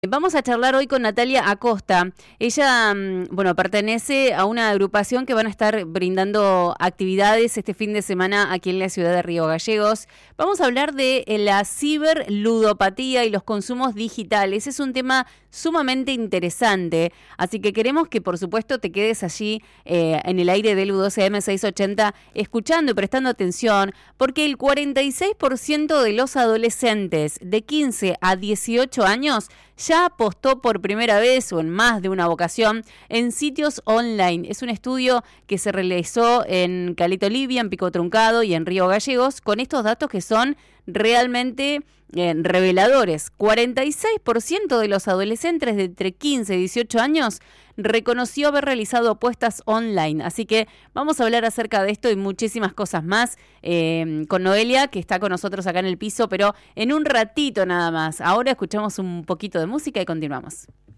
Vamos a charlar hoy con Natalia Acosta. Ella, pertenece a una agrupación que van a estar brindando actividades este fin de semana aquí en la ciudad de Río Gallegos. Vamos a hablar de la ciberludopatía y los consumos digitales. Es un tema sumamente interesante, así que queremos que por supuesto te quedes allí en el aire del U12M 680 escuchando y prestando atención, porque el 46% de los adolescentes de 15 a 18 años ya apostó por primera vez o en más de una ocasión en sitios online. Es un estudio que se realizó en Caleta Olivia, en Pico Truncado y en Río Gallegos, con estos datos que son realmente reveladores. 46% de los adolescentes de entre 15 y 18 años reconoció haber realizado apuestas online. Así que vamos a hablar acerca de esto y muchísimas cosas más con Noelia, que está con nosotros acá en el piso, pero en un ratito nada más. Ahora escuchamos un poquito de música y continuamos.